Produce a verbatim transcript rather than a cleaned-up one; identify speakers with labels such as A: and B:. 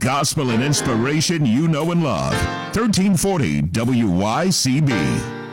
A: gospel and inspiration you know and love. thirteen forty W Y C B.